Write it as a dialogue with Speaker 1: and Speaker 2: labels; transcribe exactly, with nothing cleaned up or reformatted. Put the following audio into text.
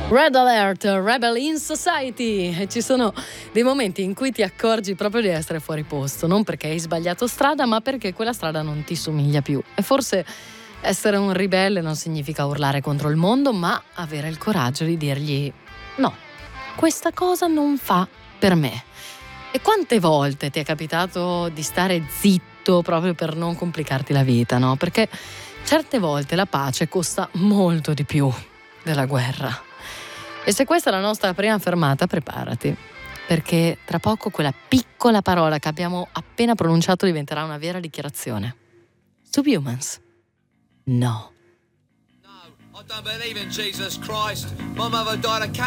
Speaker 1: Red Alert, Rebel in Society. E ci sono dei momenti in cui ti accorgi proprio di essere fuori posto, non perché hai sbagliato strada, ma perché quella strada non ti somiglia più. E forse essere un ribelle non significa urlare contro il mondo, ma avere il coraggio di dirgli no, questa cosa non fa per me. E quante volte ti è capitato di stare zitto proprio per non complicarti la vita, no? Perché certe volte la pace costa molto di più della guerra. E se questa è la nostra prima fermata, preparati, perché tra poco quella piccola parola che abbiamo appena pronunciato diventerà una vera dichiarazione. Subhumans. No.
Speaker 2: No, I don't believe in Jesus Christ. My mother died of cancer.